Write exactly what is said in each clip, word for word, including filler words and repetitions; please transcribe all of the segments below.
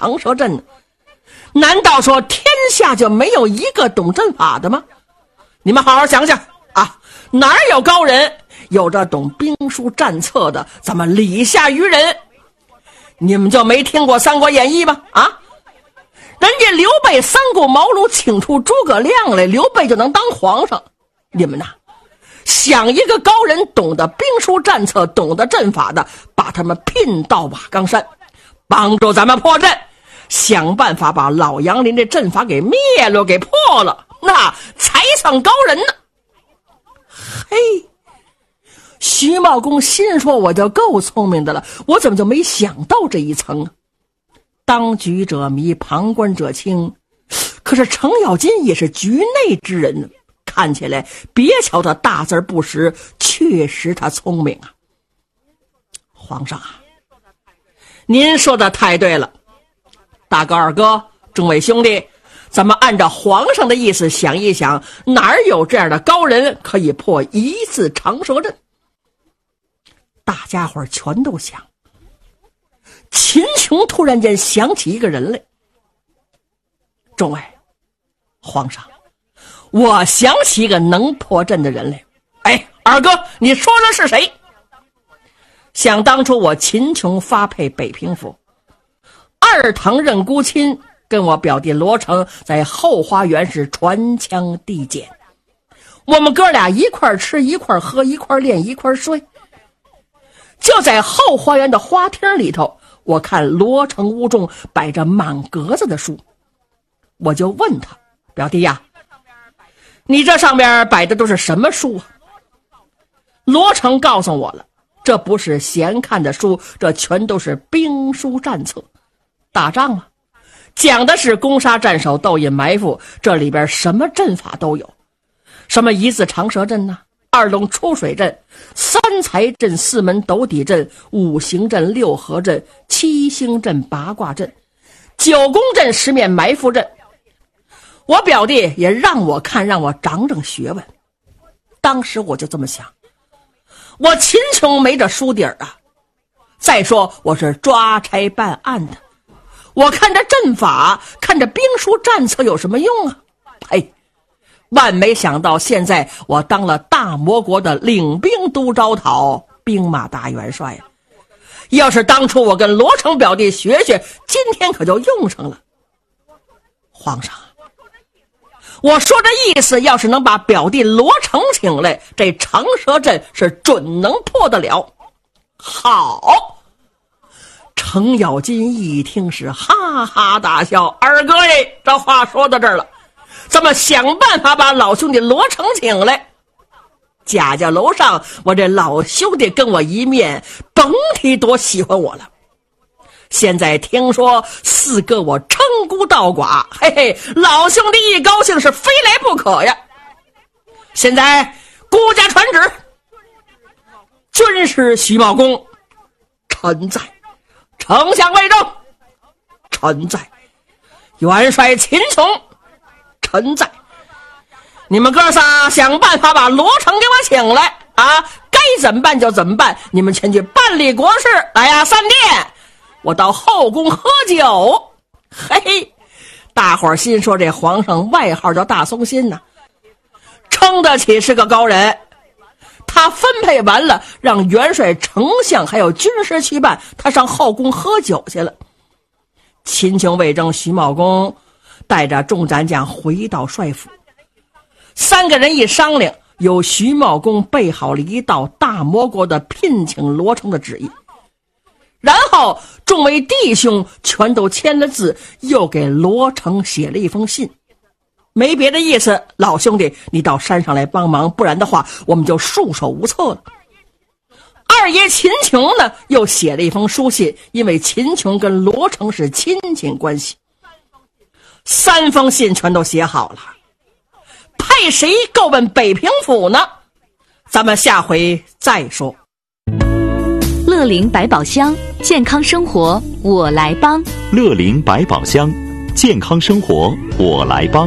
长蛇阵呢？难道说天下就没有一个懂阵法的吗？你们好好想想啊，哪儿有高人，有着懂兵书战策的，咱们礼下于人。你们就没听过《三国演义》吗？啊，人家刘备三顾茅庐请出诸葛亮来，刘备就能当皇上。你们呐，想一个高人懂得兵书战策，懂得阵法的，把他们聘到瓦岗山，帮助咱们破阵，想办法把老杨林这阵法给灭了，给破了，那才算高人呢。嘿，徐茂公心说我就够聪明的了，我怎么就没想到这一层啊？当局者迷，旁观者清。可是程咬金也是局内之人呢，看起来别瞧他大字不识，确实他聪明啊。皇上啊，您说的太对了，大哥二哥众位兄弟，咱们按照皇上的意思想一想，哪儿有这样的高人可以破一字长蛇阵？大家伙全都想。秦琼突然间想起一个人来。众位，皇上，我想起一个能破阵的人来。哎，二哥，你说的是谁？想当初我秦琼发配北平府，二堂任孤亲跟我表弟罗成在后花园是传枪递剑，我们哥俩一块吃一块喝一块练一块睡。就在后花园的花厅里头，我看罗成屋中摆着满格子的书，我就问他，表弟呀，你这上面摆的都是什么书啊？罗成告诉我了，这不是闲看的书，这全都是兵书战策。打仗嘛，讲的是攻杀战守斗隐埋伏，这里边什么阵法都有，什么一字长蛇阵呢、啊、二龙出水阵、三才阵、四门斗底阵、五行阵、六合阵、七星阵、八卦阵、九宫阵、十面埋伏阵。我表弟也让我看，让我长长学问。当时我就这么想，我秦琼没这书底儿啊，再说我是抓差办案的，我看这阵法，看这兵书战策有什么用啊？嘿，万没想到现在我当了大魔国的领兵都招讨兵马大元帅啊！要是当初我跟罗成表弟学学，今天可就用上了。皇上，我说这意思，要是能把表弟罗成请来，这长蛇阵是准能破得了。好，程咬金一听是哈哈大笑，二哥哎，这话说到这儿了，咱们想办法把老兄弟罗成请来。贾家楼上，我这老兄弟跟我一面，甭提多喜欢我了。现在听说四哥我称孤道寡，嘿嘿，老兄弟一高兴是非来不可呀。现在孤家传旨，军师徐茂公，臣在；丞相魏征，臣在；元帅秦琼，臣在。你们哥仨想办法把罗成给我请来啊！该怎么办就怎么办，你们前去办理国事。来呀，三殿，我到后宫喝酒。嘿嘿，大伙儿心说这皇上外号叫大松心呢、啊，称得起是个高人。他分配完了，让元帅、丞相还有军师去办，他上后宫喝酒去了。秦琼、魏征、徐茂公带着众战将回到帅府，三个人一商量，由徐茂公备好了一道大魔国的聘请罗成的旨意，然后众位弟兄全都签了字，又给罗成写了一封信，没别的意思，老兄弟你到山上来帮忙，不然的话我们就束手无策了。二爷秦琼呢又写了一封书信，因为秦琼跟罗成是亲戚关系。三封信全都写好了，派谁够奔北平府呢？咱们下回再说。 乐龄百宝箱，健康生活我来帮。 乐龄百宝箱，健康生活我来帮。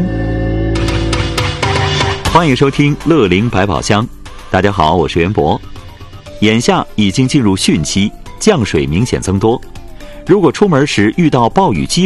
欢迎收听乐龄百宝箱。大家好，我是袁博。眼下已经进入汛期，降水明显增多。如果出门时遇到暴雨积